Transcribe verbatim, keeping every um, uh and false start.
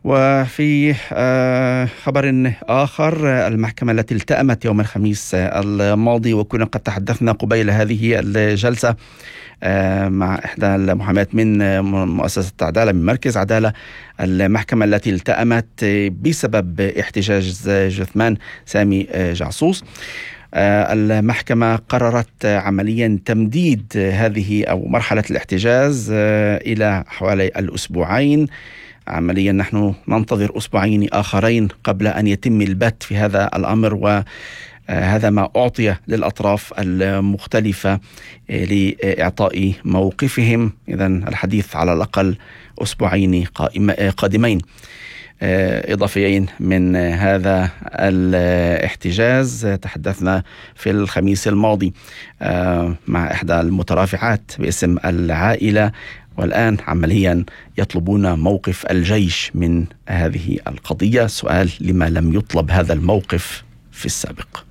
وفي خبر آخر، المحكمة التي التأمت يوم الخميس الماضي، وكنا قد تحدثنا قبيل هذه الجلسة مع إحدى المحاميات من مؤسسة عدالة، من مركز عدالة، المحكمة التي التأمت بسبب احتجاز جثمان سامي جعصوص. المحكمة قررت عمليا تمديد هذه أو مرحلة الاحتجاز إلى حوالي الأسبوعين. عمليا نحن ننتظر أسبوعين آخرين قبل أن يتم البت في هذا الأمر، وهذا ما أعطي للأطراف المختلفة لإعطاء موقفهم. إذن الحديث على الأقل أسبوعين قادمين إضافيين من هذا الاحتجاز. تحدثنا في الخميس الماضي مع إحدى المترافعات باسم العائلة، والآن عمليا يطلبون موقف الجيش من هذه القضية. سؤال: لما لم يطلب هذا الموقف في السابق؟